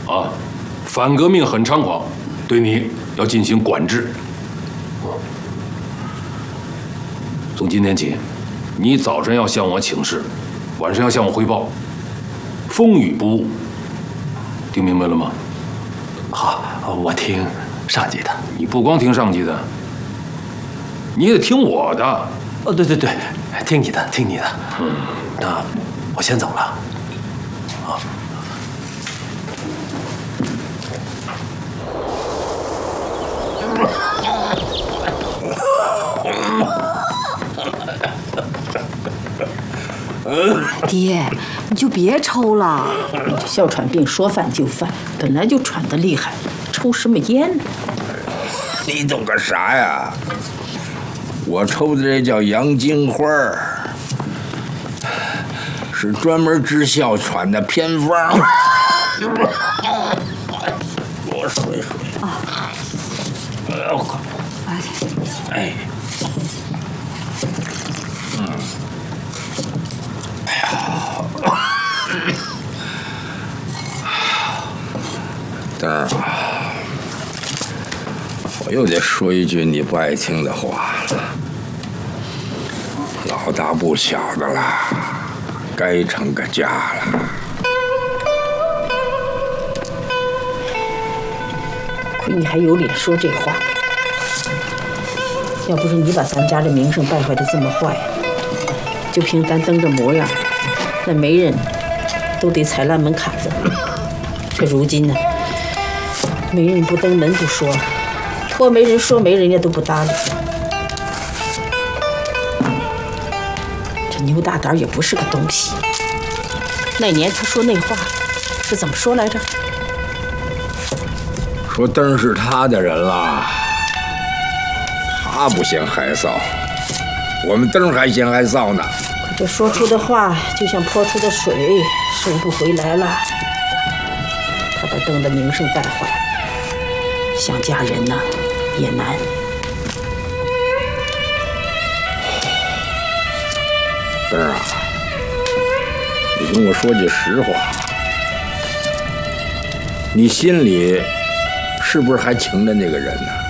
啊，反革命很猖狂，对你要进行管制。从今天起，你早晨要向我请示，晚上要向我汇报，风雨不误。听明白了吗？ 好，我听上级的。 你不光听上级的，你也得听我的。 哦，对对对，听你的，听你的。那我先走了。啊。 爹，你就别抽了。你这哮喘病说犯就犯，本来就喘得厉害，抽什么烟呢？ 你懂个啥呀？我抽的这叫洋金花，是专门治哮喘的偏方。我水。啊。哎。灯儿啊，我又得说一句你不爱听的话了。老大不小的了，该成个家了。 亏你还有脸说这话！要不是你把咱家的名声败坏的这么坏，就凭咱灯这模样，那媒人都得踩烂门槛子。可如今呢，媒人不登门不说，托媒人说媒人家都不搭理。这牛大胆也不是个东西。那年他说那话是怎么说来着？ 说灯是他的人了，他不嫌害臊，我们灯还嫌害臊呢。 可这说出的话就像泼出的水，收不回来了。他把灯的名声败坏，想嫁人呢也难。 灯啊，你跟我说句实话，你心里是不是还情着那个人呢？